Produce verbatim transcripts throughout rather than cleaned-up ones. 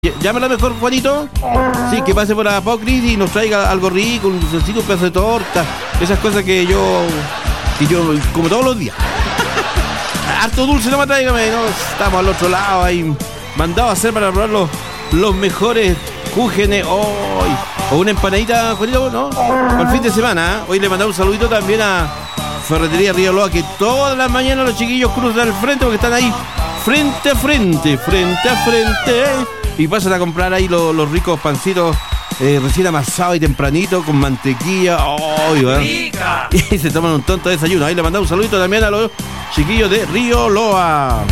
Llámala mejor, Juanito. Sí, que pase por la Apocris y nos traiga algo rico, un dulcecito, un pedazo de torta. Esas cosas que yo, que yo como todos los días. Harto dulce, no me tráigame, ¿no? Estamos al otro lado ahí, mandado a hacer para probar los, los mejores cúgenes hoy. O una empanadita, Juanito, ¿no? Por el fin de semana, ¿eh? Hoy le mandamos un saludito también a Ferretería Río Loa, que todas las mañanas los chiquillos cruzan al frente porque están ahí frente a frente, frente a frente, ¿eh? Y pasan a comprar ahí los, los ricos pancitos eh, recién amasados y tempranito con mantequilla. ¡Oh, rica! Y se toman un tonto desayuno. Ahí le mandamos un saludito también a los chiquillos de Río Loa.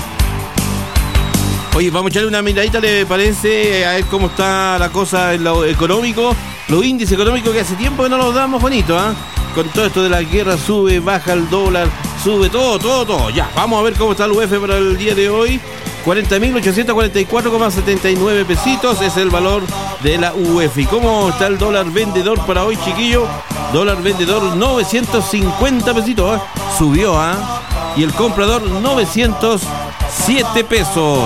Oye, vamos a echarle una miradita, ¿le parece? A ver cómo está la cosa en lo económico. Los índices económicos que hace tiempo que no los damos, Juanito, ¿ah? ¿eh? Con todo esto de la guerra, sube, baja el dólar, sube todo, todo, todo. Ya, vamos a ver cómo está el U F para el día de hoy. cuarenta mil ochocientos cuarenta y cuatro coma setenta y nueve pesitos es el valor de la U F. ¿Y cómo está el dólar vendedor para hoy, chiquillo? Dólar vendedor novecientos cincuenta pesitos, ¿eh? Subió, ¿ah? ¿eh? Y el comprador novecientos siete pesos.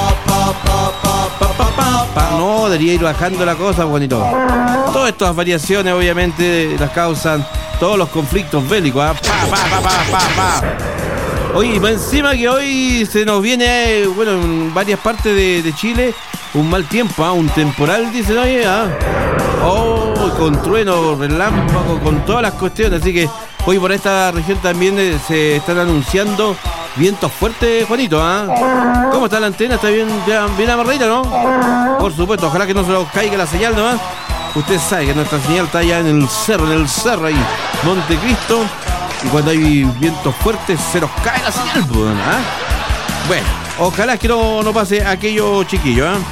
Pa, pa, pa, pa. No, debería ir bajando la cosa, bonito. Todas estas variaciones, obviamente, las causan todos los conflictos bélicos, ¿eh? Pa, pa, pa, pa, pa, pa. Oye, encima que hoy se nos viene, bueno, en varias partes de, de Chile, un mal tiempo, ¿eh? Un temporal, dicen, oye, ¿eh? Oh, con trueno, relámpago, con todas las cuestiones. Así que hoy por esta región también eh, se están anunciando vientos fuertes, Juanito, ¿ah? ¿eh? ¿Cómo está la antena? ¿Está bien, bien, bien amarradita, no? Por supuesto, ojalá que no se nos caiga la señal nomás. Usted sabe que nuestra señal está allá en el cerro, en el cerro ahí, Montecristo. Y cuando hay vientos fuertes se nos cae la señal, ¿ah? ¿eh? Bueno, ojalá que no, no pase aquello chiquillo, ¿eh?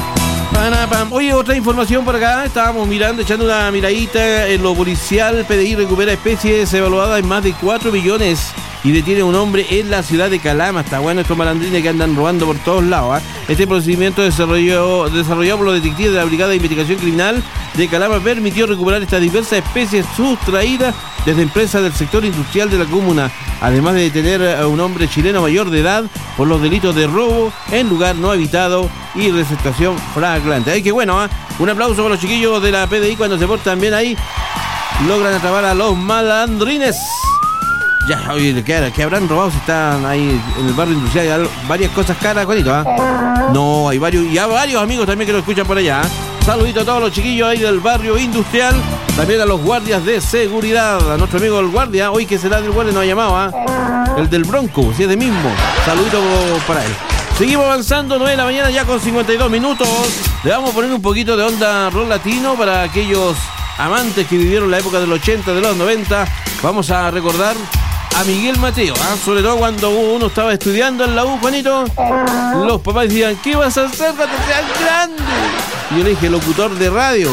Oye, otra información por acá. Estábamos mirando, echando una miradita en lo policial. P D I recupera especies evaluadas en más de cuatro millones y detiene a un hombre en la ciudad de Calama. Está bueno estos malandrines que andan robando por todos lados, ¿eh? Este procedimiento desarrolló, desarrollado por los detectives de la Brigada de Investigación Criminal de Calama permitió recuperar estas diversas especies sustraídas desde empresas del sector industrial de la comuna, además de detener a un hombre chileno mayor de edad por los delitos de robo en lugar no habitado y receptación flagrante. Ay, qué bueno, ¿eh? Un aplauso para los chiquillos de la P D I cuando se portan bien ahí, logran atrapar a los malandrines. Ya, oye, ¿qué, ¿qué habrán robado si están ahí en el barrio industrial? Hay varias cosas caras, Juanito, ¿eh? No, hay varios, y hay varios amigos también que lo escuchan por allá, ¿eh? Saludito a todos los chiquillos ahí del barrio industrial, también a los guardias de seguridad, a nuestro amigo el guardia, hoy que será del guardia, nos ha llamado, ¿eh? El del Bronco, si es de mismo. Saludito para él. Seguimos avanzando, nueve de la mañana ya con cincuenta y dos minutos. Le vamos a poner un poquito de onda rock latino para aquellos amantes que vivieron la época del ochenta, de los noventa. Vamos a recordar a Miguel Mateo, ¿eh? Sobre todo cuando uno estaba estudiando en la U, Juanito, los papás decían, ¿qué vas a hacer cuando seas grande? Y yo le dije, locutor de radio.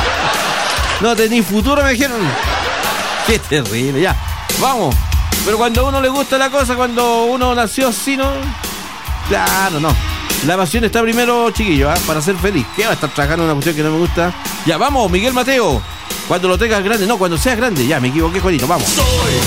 No tenés futuro, me dijeron. Qué terrible, ya, vamos. Pero cuando a uno le gusta la cosa, cuando uno nació así, ¿no? Claro, no. La pasión está primero, chiquillo, ¿eh? Para ser feliz. ¿Qué va a estar trabajando en una cuestión que no me gusta? Ya, vamos, Miguel Mateo. Cuando lo tengas grande, no, cuando seas grande. Ya, me equivoqué, Juanito, vamos.